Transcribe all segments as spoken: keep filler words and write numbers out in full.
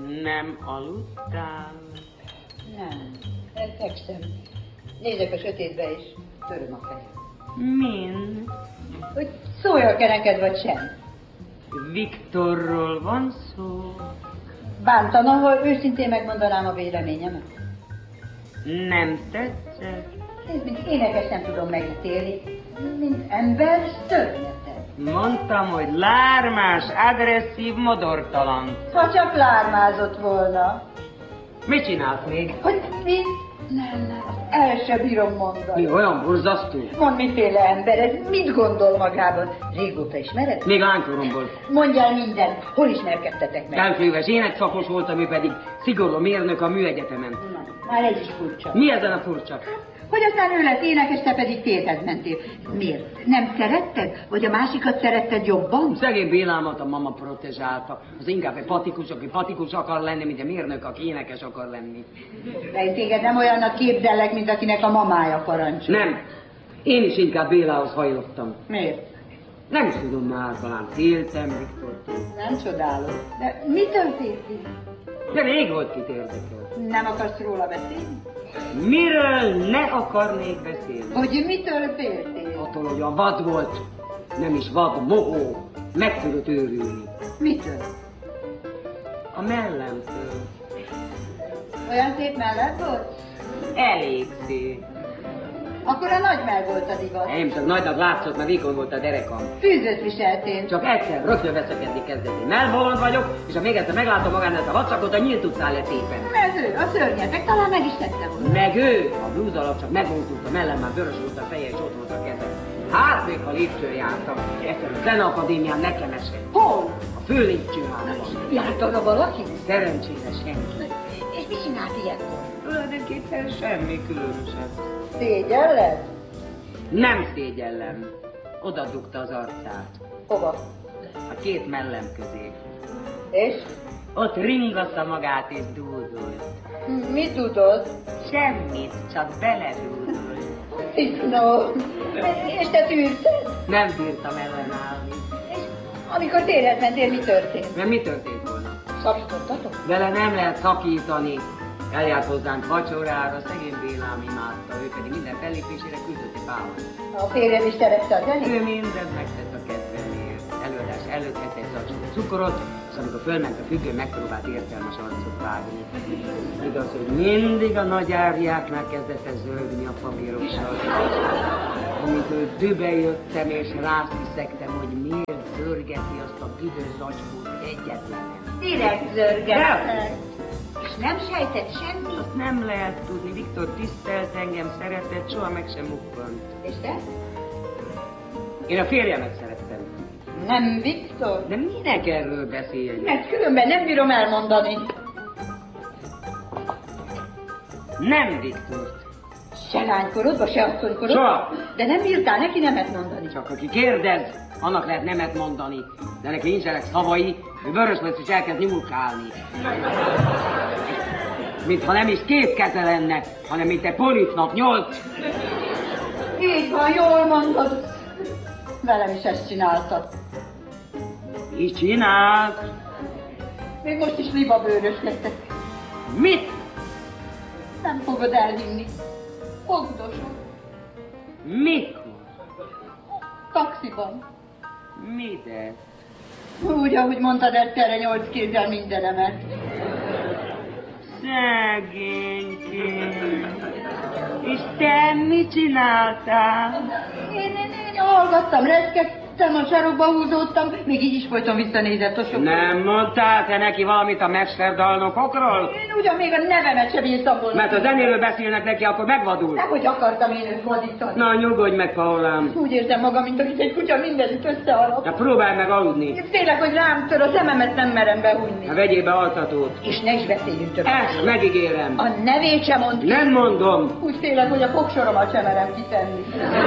Nem aludtál? Nem, elfekszem. Nézek a sötétbe és töröm a fejem. Min? Hogy szóljak-e neked vagy sem? Viktorról van szó? Bántana, ha őszintén megmondanám a véleményemet? Nem tetszett? Nézd, mint énekes nem tudom megítélni, mint ember szörnyetek. Mondtam, hogy lármás, agresszív, modortalan. Ha csak lármázott volna. Mit csinálsz még? Hogy mi? Nem, nem, el sem bírom mondani. Mi olyan borzasztó? Mondd, miféle ember ez, mit gondol magában? Régóta ismered? Még lánykoromból. Mondj el mindent, hol ismerkedtetek meg? Elfőves énekszakos voltam, ő pedig szigorú mérnök a műegyetemen. Na, már ez is furcsa. Mi ezen a furcsa? Hogy aztán ő lett énekes, te pedig férhez mentél. Miért? Nem szeretted? Vagy a másikat szeretted jobban? Szegény Bélámat a mama protezsálta. Az inkább egy patikus, aki patikus akar lenni, mint a mérnök, aki énekes akar lenni. De én téged nem olyannak képzellek, mint akinek a mamája parancsol. Nem. Én is inkább Bélához hajlottam. Miért? Nem is tudom már, talán féltem Viktortól. Nem csodálom. De mitől féltél? De rég volt, kit érdekel. Nem akarsz róla beszélni? Miről ne akarnék beszélni? Hogy mitől féltél? Attól, hogy a vad volt, nem is vad, mohó, meg tudott őrülni. Mitől? A mellemtől. Olyan szép mellett volt? Elég szép. Akkor a nagy mell volt a divat. Nem csak nagynak látszott, mert vékony volt a derekam. Fűzőt viseltél. Csak egyszer rögtön veszekedni kezdett. Én melbolond vagyok, és ha még egyszer meglátom magán ezt a vacakot, a nyílt utcán lesz éppen. Ez ő, a szörnyetek, talán meg is tette volna. Meg ő, a blúz alap csak megmondult a mellem, már vörös volt a feje, és ott volt a keze. Hát még ha lépcsőn jártam, egyszer a Zeneakadémián nekem esett. Hol? A fő lépcsőházban. Járt arra valaki? Szerencsére senki. És mit csinált ilyenkor? Tulajdonképpen semmi különösebb. Szégyelled? Nem szégyellem. Oda dugta az arcát. Hova? A két mellem közé. És? Ott ringassza magát és dúdolt. Mit tudod? Semmit, csak beledúdolt. No, és te tűrted? Nem bírtam ellenállni. És amikor térhez mentél, mi történt? Mert mi történt volna? Szakítottatok? Vele nem lehet szakítani. Eljárt hozzánk vacsorára, szegény Bélám imádta, ő pedig minden fellépésére küldött egy pálat. A férjem is szerette a zenét? Ő mindent megtett a kedvéért. Előadás előtt ette egy zacskó cukorot, és amikor fölment a függő, megpróbált értelmes arcot vágni. Igaz, hogy mindig a nagy árjáknál kezdett ez zörögni a papírokság. Amikor dübe jöttem és rásziszegtem, hogy miért zörgeti azt a büdös zacskót egyetlenem. Direkt zörgettek. És nem sejtett semmit? Azt nem lehet tudni. Viktor tisztelt engem, szeretett, soha meg sem mukkant. És te? Én a férjemet szerettem. Nem Viktor? De minek erről beszélni? Mert különben nem bírom elmondani. Nem Viktort. Se lánykorodba, se asszonykorodba? Soha. De nem bírtál neki nemet mondani? Csak aki kérdez, annak lehet nemet mondani. De neki nincsenek szavai, ő vörös lesz és elkezd nyúlkálni. Mintha nem is két keze lenne, hanem mint egy polipnak nyolc. Így van, jól mondod. Velem is ezt csináltad. Így csinált. Még most is libabőröskedtek. Mit? Nem fogod elhinni. Fogdosok. Mikor? Taxiban. Mit ez? Úgy, ahogy mondtad, egyszerre nyolc kézzel mindenemet. Szegénykém. És te mit csináltál? Én, én, én hallgattam, reszkedtem, a sarokba húzódtam, még így is folyton visszanézett a sok. Nem mondtál te neki valamit a mesterdalnokokról? Én ugyan még a nevemet sem bírtam volna. Mert ha zenéről beszélnek neki, akkor megvadul. Nehogy akartam én őt vadítani. Na, nyugodj meg, Paulám. Úgy érzem magam, mint akit egy kutya mindenütt összeharap. Na, próbálj meg aludni. Félek, hogy rám tör, a szememet nem merem behújni. Na, vegyél be altatót. És ne is beszéljünk többet. Ezt megígérem. A nevét sem mondd ki. Nem mondom. Úgy félek, hogy a fogsoromat sem merem kitenni.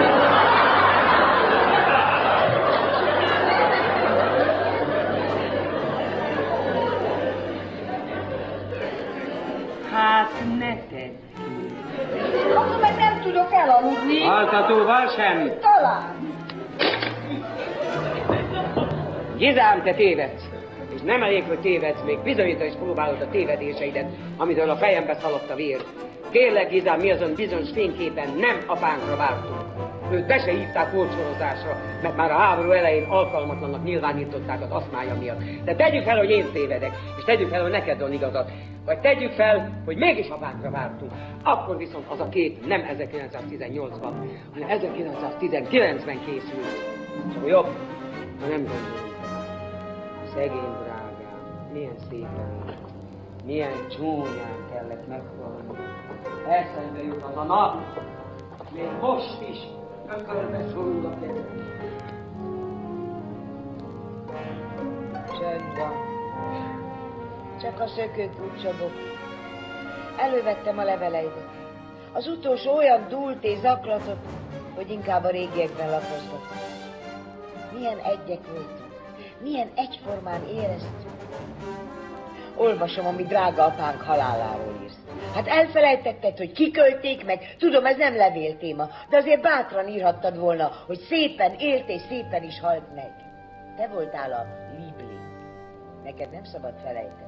Hát ne tedd ki. Akkor meg nem tudok elaludni. Altatóval sem. Talán. Gizám, te tévedsz. És nem elég, hogy tévedsz, még bizonyítani is próbálod a tévedéseidet, amitől a fejembe szaladt a vér. Kérlek, Gizám, mi azon bizonyos fényképen nem apánkra vártunk. Őt be se hívták korcsolozásra, mert már a háború elején alkalmatlannak nyilvánították az aszmája miatt. De tegyük fel, hogy én tévedek, és tegyük fel, hogy neked van igazad. Vagy tegyük fel, hogy mégis apánkra vártunk. Akkor viszont az a kép nem ezerkilencszáztizennyolcban, hanem ezerkilencszáztizenkilencben készült. Csak jobb, ha nem gondolom. Szegény drágám, milyen szépen, milyen csúnyán kellett meghalni. Eszembe jut az a nap, még most is ökölbe szorul a kezem. Csönd van. Csak a szökők útcsobok. Elővettem a leveleidet. Az utolsó olyan dúlt és zaklatott, hogy inkább a régiekben lapoztak. Milyen egyek voltunk. Milyen egyformán éreztük. Olvasom, ami drága apánk haláláról írsz. Hát elfelejtetted, hogy kikölték meg. Tudom, ez nem levéltéma, de azért bátran írhattad volna, hogy szépen élt és szépen is halt meg. Te voltál a Liebling. Neked nem szabad felejtened.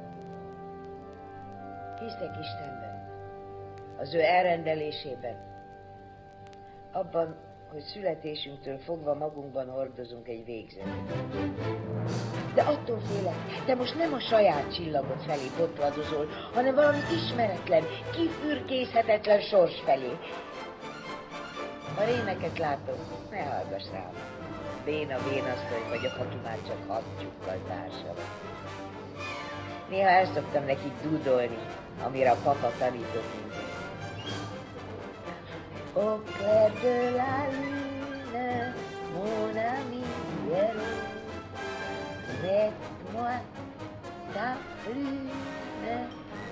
Hiszek Istenben, az ő elrendelésében, abban, hogy születésünktől fogva magunkban hordozunk egy végzetet. De attól félek, te most nem a saját csillagod felé botladozol, hanem valami ismeretlen, kifürkészhetetlen sors felé. Ha rémeket látom, ne hallgass rám. Béna vénasszony vagyok, aki már csak hattyúkkal társa van. Néha el szoktam nekik dúdolni, amire a papa tanított minket. Au clair de la lune, mon ami Pierrot, mets-moi ta plume